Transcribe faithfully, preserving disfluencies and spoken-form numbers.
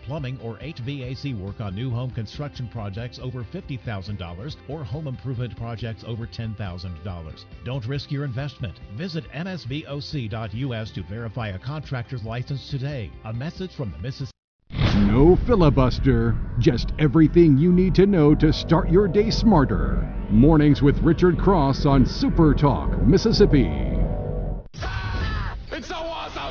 plumbing or H V A C work on new home construction projects over fifty thousand dollars or home improvement projects over ten thousand dollars. Don't risk your investment. Visit M S B O C dot U S to verify a contractor's license today. A message from the Mississippi. No filibuster, just everything you need to know to start your day smarter. Mornings with Richard Cross on Super Talk, Mississippi.